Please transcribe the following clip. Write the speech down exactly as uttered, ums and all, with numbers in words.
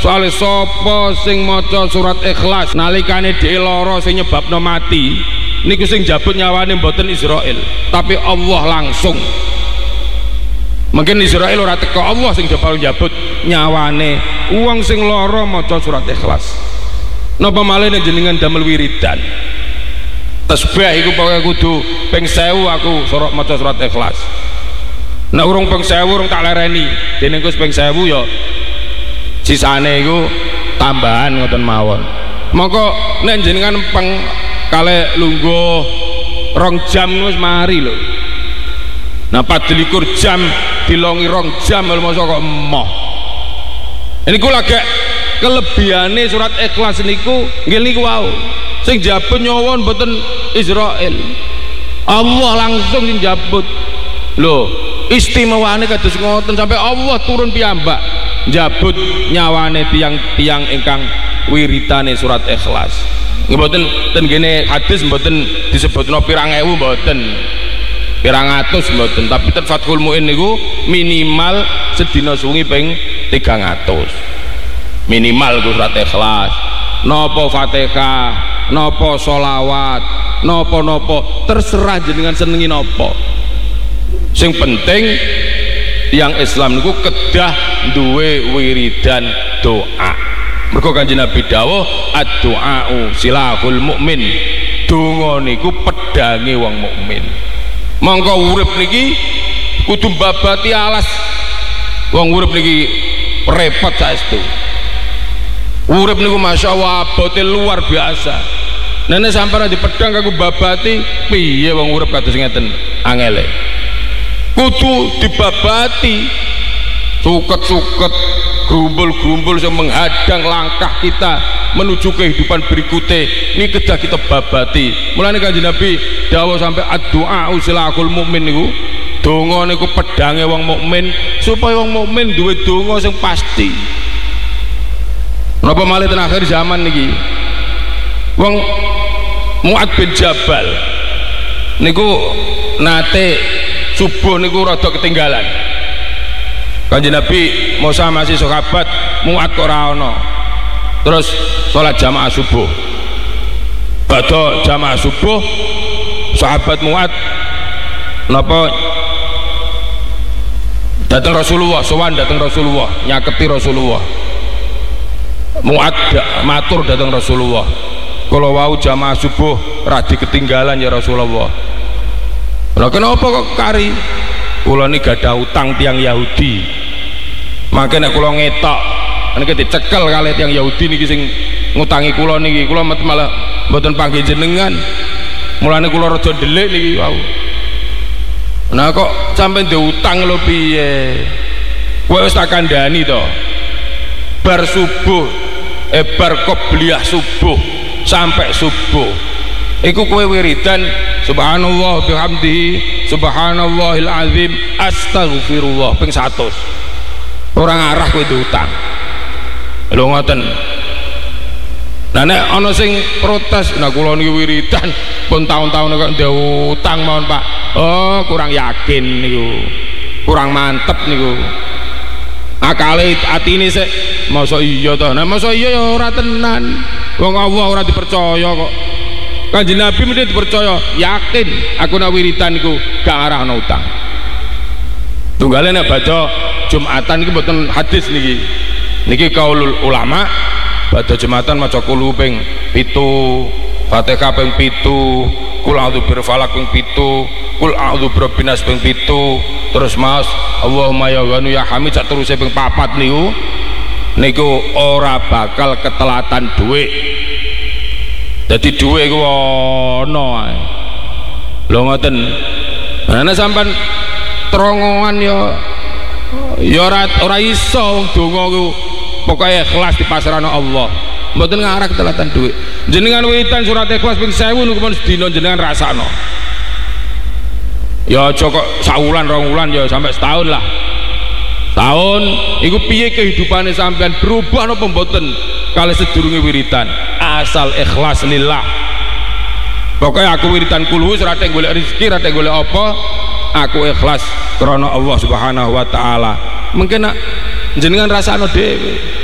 soalnya sapa sing maca surat Ikhlas nalikane dhewe lara sing nyebabno mati niku sing jabut nyawane mboten Israil tapi Allah langsung. Mungkin Israil ora teko, Allah sing jabal jabut nyawane wong sing lara maca surat Ikhlas. Napa malih nek jenengan damel wiridan tasbih iku pokoke kudu ping sewu aku sorok maca surat Ikhlas. Nek urung ping sewu urung tak lereni dene iku ping sewu ya sisane iku tambahan ngoten mawon. Monggo nek jenengan peng kalih lungguh rong jam wis mari lho. Nah padlikur jam dilongi rong jam lho masa kok emoh. Ini ku lagi kelebihane surat Ikhlas niku nggih niku wau. Sing jabut nyawon mboten Israil. Allah langsung sing jabut. Lho, istimewane kados ngoten sampai Allah turun piyambak jabut nyawane tiang-tiang ingkang wiritane surat Ikhlas. Mboten ten gene hadis mboten disebutno pirang ewu mboten. Pirang atus mboten, tapi ten Fathul Muin niku minimal sedina suwi ping tigang atus. Minimal ku surat Ikhlas. Napa Fatihah, napa sholawat, napa-napa terserah jenengan senengi napa. Sing penting yang Islam niku kedah duwe wiridan doa. Mergo Kanjeng Nabi dawuh ad-du'a'u silahul mukmin. Donga niku pedange wong mukmin. Monggo urip niki kudu babati alas. Wong urip niki repot saestu. Urip niku masyaallah abote luar biasa. Nene sampeyan di pedang kanggo babati piye wong urip kados ngeten angele. Kudu dibabati suket-suket grumbul-grumbul yang menghadang langkah kita menuju kehidupan berikutnya ini kedah kita babati. Mulane Kanjeng Nabi dawuh sampai ad-du'a usilahul mukmin niku donga niku pedange wong mukmin supaya wong mukmin duwe donga sing pasti. Napa malih ten akhir zaman niki wong Mu'ad bin Jabal niku nate subuh niku rada ketinggalan. Kanjeng Nabi Musa masih sahabat Mu'ad kok ora ana. Terus sholat jamaah subuh. Badhe jamaah subuh sahabat Mu'ad napa datang Rasulullah, sowan datang Rasulullah, nyaketi Rasulullah. Mu'ad matur datang Rasulullah. Kalau wau jamaah subuh radi ketinggalan ya Rasulullah. Lah kenapa kok kari? Kula niki gadah utang tiang Yahudi. Makanya kula ngetok niki dicekel kali tiang Yahudi niki sing ngutangi kula niki. Kula malah mboten panggih jenengan. Mulane kula rada ndelik niki wau. Nah kok sampai diutang lho piye? Kowe wis tak kandhani to. Bar subuh eh bar qobliyah subuh sampai subuh iku kowe wiridan subhanallah bihamdihi subhanallahil azim astaghfirullah ping seratus. Orang arah kowe diutang. Lho ngoten. Nah nek ana sing protes, nah kula niki wiridan pun tahun-tahun kok ndek utang mawon Pak. Oh, kurang yakin niku. Kurang mantep niku. Akale atine sik masa iya to. Nah masa iya ya ora tenan. Wong Allah ora dipercaya kok. Kanjeng Nabi mesti dipercaya, yakin aku nak wiridan niku gak arahno utang. Tunggale nek baca Jumatan iki mboten hadis niki. Niki kaulul ulama badhe Jumatan maca kulu ping pitu, Fatihah ping pitu, Qul a'udzu birfalaq ping pitu, Qul a'udzu birabbin nas ping pitu, terus Mas Allahumma ya Ghani ya Hamid sak teruse ping papat niku niku ora bakal ketelatan dhuwit. Dadi dhuwit iku ana ae. Lho ngoten. Ana sampean trongongan ya ya ora ora iso donga ku pokoke ikhlas dipasrahno Allah. Mboten ngarah ketelatan dhuwit. Jenengan wiridan surat Ikhlas ping seribu niku men sedina jenengan rasakno. Ya aja kok saulan rong wulan ya sampai setahun lah. Tahun iku piye kehidupane sampean berubah napa mboten kali sedurunge wiridan asal ikhlas lillah. Pokoknya aku wiridan kulhu ora teng golek rezeki ora teng golek apa aku ikhlas karena Allah Subhanahu wa taala. Mungkin nak jenengan rasakno dhewe.